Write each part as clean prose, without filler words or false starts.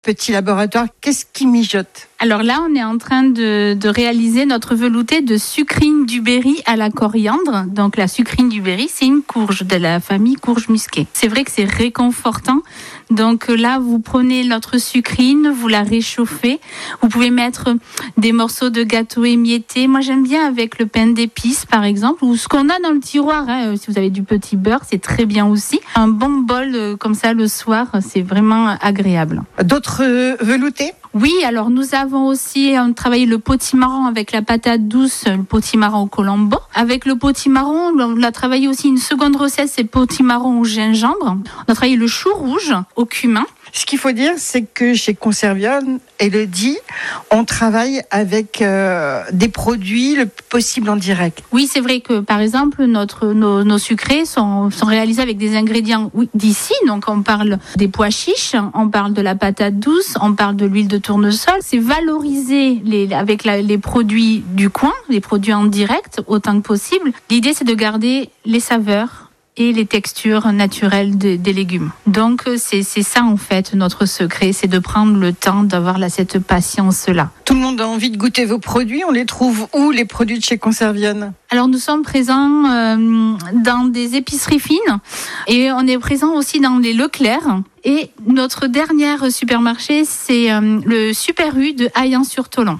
Petit laboratoire, qu'est-ce qui mijote ? Alors là, on est en train de réaliser notre velouté de sucrine du Berry à la coriandre. Donc la sucrine du Berry, c'est une courge de la famille courge musquée. C'est vrai que c'est réconfortant. Donc là, vous prenez notre sucrine, vous la réchauffez. Vous pouvez mettre des morceaux de gâteau émiettés. Moi, j'aime bien avec le pain d'épices, par exemple, ou ce qu'on a dans le tiroir. Si vous avez du petit beurre, c'est très bien aussi. Un bon bol comme ça le soir, c'est vraiment agréable. D'autres veloutés ? Oui, alors nous avons aussi travaillé le potimarron avec la patate douce, le potimarron au colombo. Avec le potimarron, on a travaillé aussi une seconde recette, c'est potimarron au gingembre. On a travaillé le chou rouge au cumin. Ce qu'il faut dire, c'est que chez Conservion, Elodie, on travaille avec des produits le plus possible en direct. Oui, c'est vrai que par exemple, nos sucrés sont réalisés avec des ingrédients d'ici. Donc on parle des pois chiches, on parle de la patate douce, on parle de l'huile de tournesol. C'est valoriser avec les produits du coin, les produits en direct autant que possible. L'idée, c'est de garder les saveurs et les textures naturelles des légumes. Donc c'est ça en fait notre secret, c'est de prendre le temps d'avoir cette patience-là. Tout le monde a envie de goûter vos produits, on les trouve où les produits de chez Conservion ? Alors nous sommes présents dans des épiceries fines et on est présent aussi dans les Leclerc. Et notre dernier supermarché, c'est le Super U de Hayan-sur-Tholon.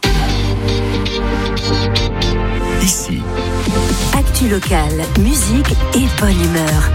Ici. Actu locale, musique et bonne humeur.